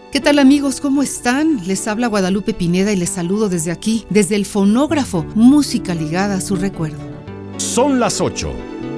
¿Qué tal amigos? ¿Cómo están? Les habla Guadalupe Pineda y les saludo desde aquí, desde el fonógrafo, música ligada a su recuerdo. Son las 8